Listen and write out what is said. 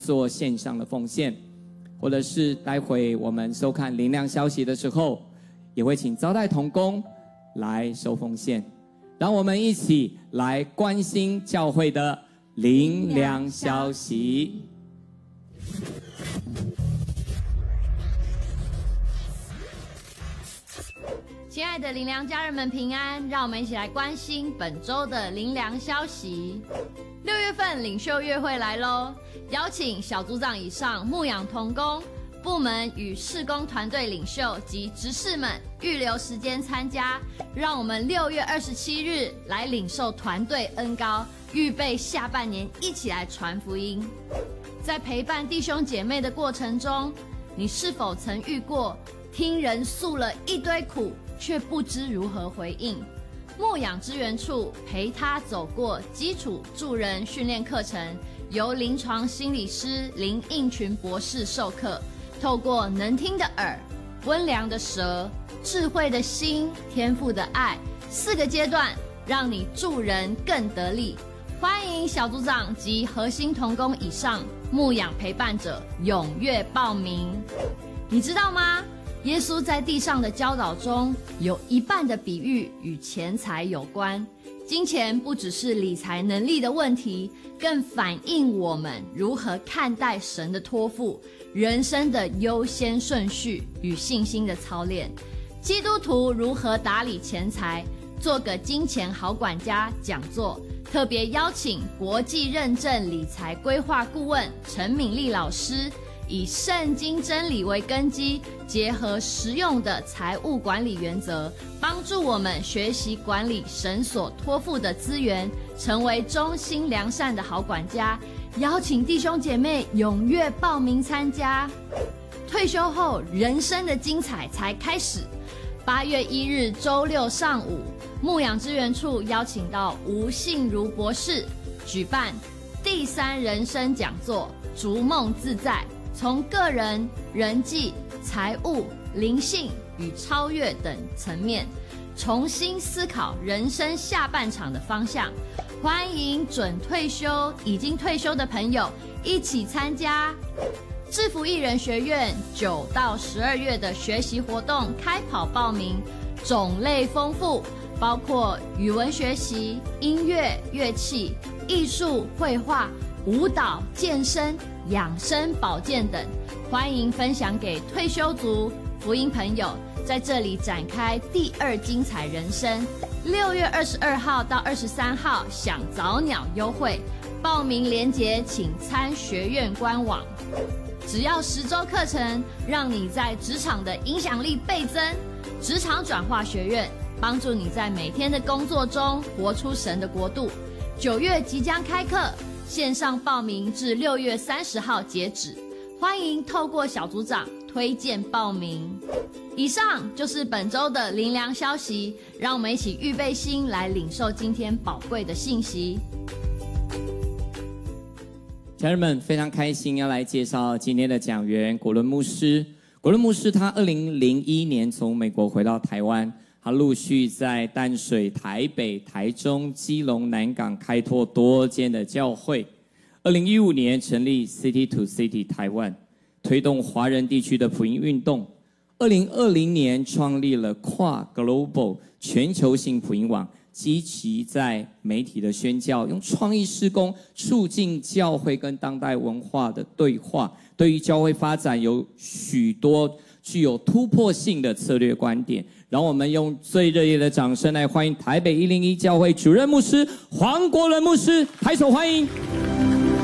做线上的奉献，或者是待会我们收看灵粮消息的时候，也会请招待同工来收奉献，让我们一起来关心教会的灵粮消息。 亲爱的灵粮家人们平安，让我们一起来关心本周的灵粮消息。6月份领袖月会来咯，邀请小组长以上牧养同工、部门与事工团队领袖及执事们预留时间参加，让我们6月27日来领受团队恩膏，预备下半年一起来传福音。在陪伴弟兄姐妹的过程中，你是否曾遇过听人诉了一堆苦，却不知如何回应？牧养支援处陪他走过基础助人训练课程，由临床心理师林应群博士授课，透过能听的耳、温良的舌、智慧的心、天赋的爱4个阶段，让你助人更得力。欢迎小组长及核心同工以上牧养陪伴者踊跃报名。你知道吗？耶稣在地上的教导中，有一半的比喻与钱财有关。金钱不只是理财能力的问题，更反映我们如何看待神的托付、人生的优先顺序与信心的操练。基督徒如何打理钱财，做个金钱好管家讲座，特别邀请国际认证理财规划顾问陈敏丽老师，以圣经真理为根基，结合实用的财务管理原则，帮助我们学习管理神所托付的资源，成为忠心良善的好管家。邀请弟兄姐妹踊跃报名参加。退休后，人生的精彩才开始。8月1日周六上午，牧养支援处邀请到吴信如博士举办第3人生讲座，逐梦自在。从个人、人际、财务、灵性与超越等层面，重新思考人生下半场的方向。欢迎准退休、已经退休的朋友一起参加。制服艺人学院9到12月的学习活动开跑报名，种类丰富，包括语文学习、音乐、乐器、艺术、绘画、舞蹈、健身、养生保健等，欢迎分享给退休族、福音朋友，在这里展开第2精彩人生。6月22号到23号享早鸟优惠，报名链接请参学院官网。只要10周课程，让你在职场的影响力倍增。职场转化学院帮助你在每天的工作中活出神的国度。9月即将开课，线上报名至6月30号截止，欢迎透过小组长推荐报名。以上就是本周的灵粮消息，让我们一起预备心来领受今天宝贵的信息。 家人们，非常开心要来介绍今天的讲员果伦牧师。果伦牧师他2001年从美国回到台湾，他陆续在淡水、台北、台中、基隆、南港开拓多间的教会。2015年成立 City to City 台湾，推动华人地区的福音运动。2020年创立了跨 Global 全球性福音网，积极在媒体的宣教，用创意施工促进教会跟当代文化的对话，对于教会发展有许多具有突破性的策略观点。让我们用最热烈的掌声来欢迎台北101教会主任牧师黄国伦牧师，拍手欢迎。